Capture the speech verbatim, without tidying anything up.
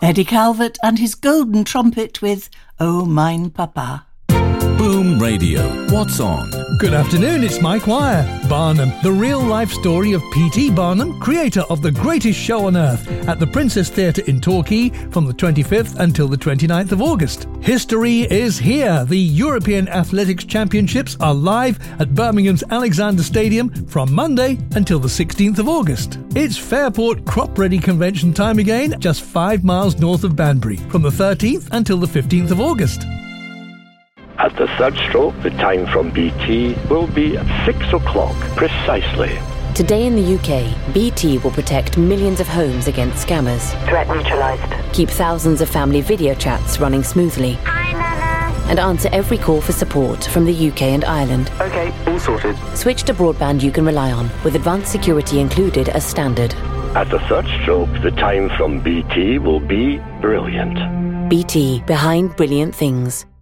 Eddie Calvert and his golden trumpet with Oh Mine Papa. Boom Radio. What's on? Good afternoon, it's Mike Wire. Barnum, the real-life story of P T Barnum, creator of the greatest show on earth, at the Princess Theatre in Torquay from the twenty-fifth until the twenty-ninth of August. History is here. The European Athletics Championships are live at Birmingham's Alexander Stadium from Monday until the sixteenth of August. It's Fairport Crop Ready Convention time again, just five miles north of Banbury, from the thirteenth until the fifteenth of August. At the third stroke, the time from B T will be at six o'clock precisely. Today in the U K, B T will protect millions of homes against scammers. Threat neutralised. Keep thousands of family video chats running smoothly. Hi, Nana. And answer every call for support from the U K and Ireland. Okay, all sorted. Switch to broadband you can rely on, with advanced security included as standard. At the third stroke, the time from B T will be brilliant. B T, behind brilliant things.